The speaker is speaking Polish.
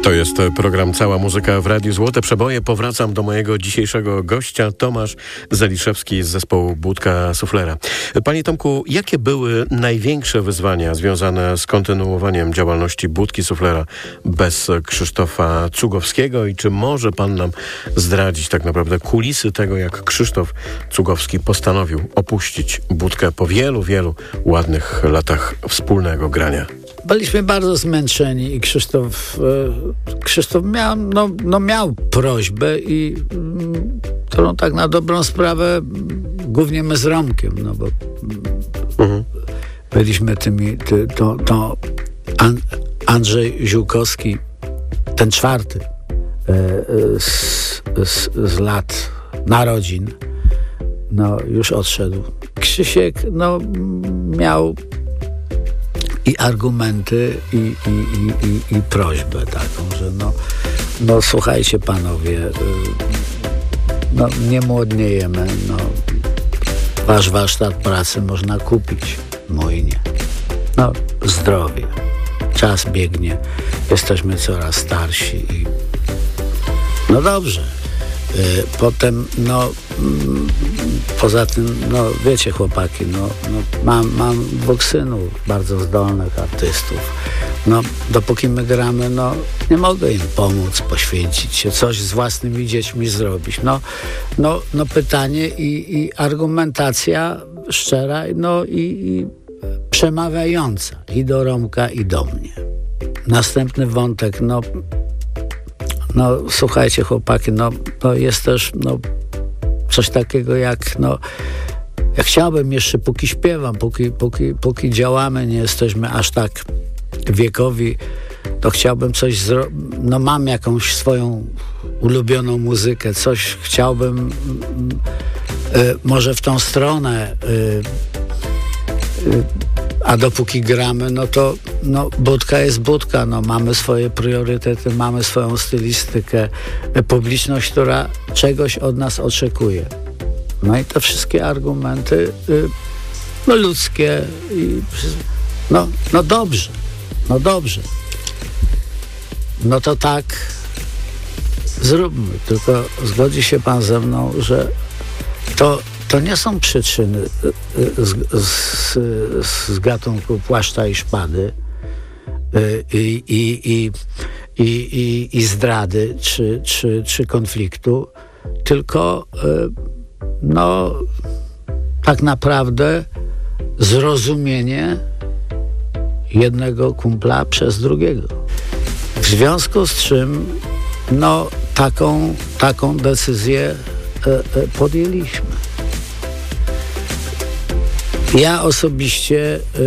To jest program Cała Muzyka w Radiu Złote Przeboje. Powracam do mojego dzisiejszego gościa, Tomasz Zeliszewski z zespołu Budka Suflera. Panie Tomku, jakie były największe wyzwania związane z kontynuowaniem działalności Budki Suflera bez Krzysztofa Cugowskiego i czy może pan nam zdradzić tak naprawdę kulisy tego, jak Krzysztof Cugowski postanowił opuścić Budkę po wielu, wielu ładnych latach wspólnego grania? Byliśmy bardzo zmęczeni i Krzysztof miał prośbę i którą tak na dobrą sprawę głównie my z Romkiem, no bo byliśmy Andrzej Ziółkowski, ten czwarty z lat narodzin, już odszedł. Krzysiek, miał i argumenty, i prośbę taką, że słuchajcie panowie, nie młodniejemy, wasz warsztat pracy można kupić, mój nie. Zdrowie, czas biegnie, jesteśmy coraz starsi i dobrze. Potem, poza tym, wiecie chłopaki, mam dwóch synów, bardzo zdolnych artystów. Dopóki my gramy, nie mogę im pomóc, poświęcić się, coś z własnymi dziećmi zrobić. Pytanie i argumentacja szczera, i przemawiająca i do Romka, i do mnie. Następny wątek, słuchajcie chłopaki, jest też coś takiego jak ja chciałbym jeszcze, póki śpiewam, póki działamy, nie jesteśmy aż tak wiekowi, to chciałbym coś mam jakąś swoją ulubioną muzykę, coś chciałbym może w tą stronę, a dopóki gramy, to Budka jest Budka, mamy swoje priorytety, mamy swoją stylistykę, publiczność, która czegoś od nas oczekuje. I te wszystkie argumenty ludzkie dobrze. To tak zróbmy, tylko zgodzi się pan ze mną, że to nie są przyczyny z gatunku płaszcza i szpady i zdrady czy konfliktu, tylko tak naprawdę zrozumienie jednego kumpla przez drugiego. W związku z czym taką decyzję podjęliśmy. Ja osobiście